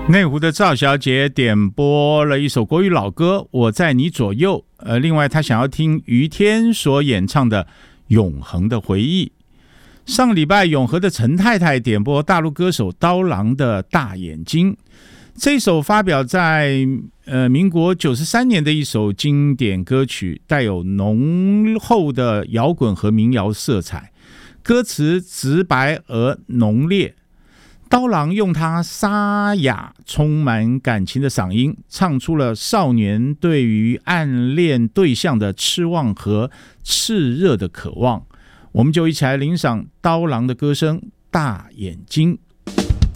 内湖的赵小姐点播了一首国语老歌《我在你左右》，另外她想要听于天所演唱的《永恒的回忆》。上个礼拜永和的陈太太点播大陆歌手刀郎的《大眼睛》，这首发表在民国93年的一首经典歌曲，带有浓厚的摇滚和民谣色彩，歌词直白而浓烈。刀郎用他沙哑充满感情的嗓音，唱出了少年对于暗恋对象的痴望和炽热的渴望。我们就一起来欣赏刀郎的歌声《大眼睛》。